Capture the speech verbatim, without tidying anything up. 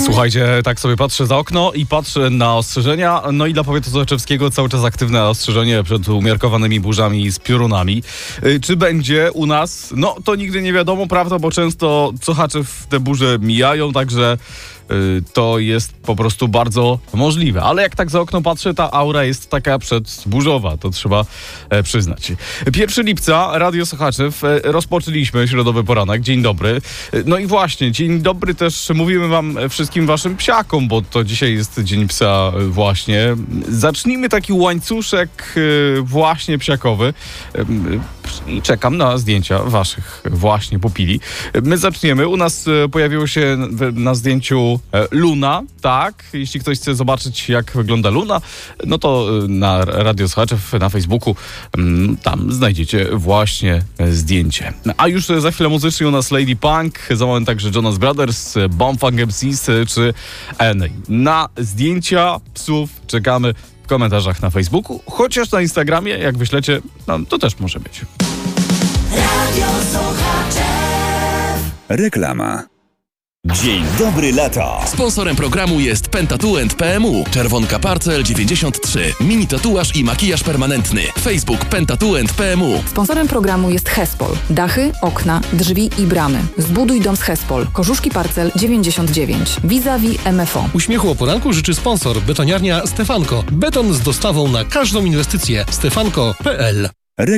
Słuchajcie, tak sobie patrzę za okno i patrzę na ostrzeżenia. No i dla powiatu sochaczewskiego cały czas aktywne ostrzeżenie przed umiarkowanymi burzami z piorunami. Yy, czy będzie u nas? No to nigdy nie wiadomo, prawda, bo często Sochaczew te burze mijają, także yy, to jest po prostu bardzo możliwe. Ale jak tak za okno patrzę, ta aura jest taka przedburzowa, to trzeba e, przyznać. pierwszego lipca Radio Sochaczew e, rozpoczęliśmy środowy poranek. Dzień dobry. E, no i właśnie, dzień dobry też mówimy wam wszystkim waszym psiakom, bo to dzisiaj jest Dzień Psa właśnie. Zacznijmy taki łańcuszek e, właśnie psiakowy e, i czekam na zdjęcia waszych właśnie pupili. My zaczniemy. U nas e, pojawiło się na zdjęciu e, Luna, tak? Jeśli ktoś chce zobaczyć, jak wygląda Luna, no to na Radio Sochaczew, na Facebooku, tam znajdziecie właśnie zdjęcie. A już za chwilę muzycznie u nas Lady Punk, za moment także Jonas Brothers, Bomb Funk M Cs czy N A. Na zdjęcia psów czekamy w komentarzach na Facebooku, chociaż na Instagramie, jak wyślecie, no, to też może być. Radio Sochaczew. Reklama. Dzień dobry lata. Sponsorem programu jest Pentatouand P M U. Czerwonka Parcel dziewięćdziesiąt trzy. Mini tatuaż i makijaż permanentny. Facebook Pentatouand P M U. Sponsorem programu jest Hespol. Dachy, okna, drzwi i bramy. Zbuduj dom z Hespol. Korzuszki Parcel dziewięćdziesiąt dziewięć. Vis-a-vis M F O. Uśmiechu o poranku życzy sponsor. Betoniarnia Stefanko. Beton z dostawą na każdą inwestycję. stefanko kropka p l